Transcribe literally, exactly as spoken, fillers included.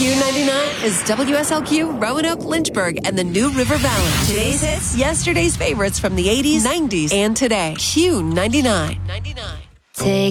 Q ninety-nine is W S L Q, Roanoke, Lynchburg, and the New River Valley. Today's hits, yesterday's favorites from the eighties, nineties, and today. Q ninety-nine. Take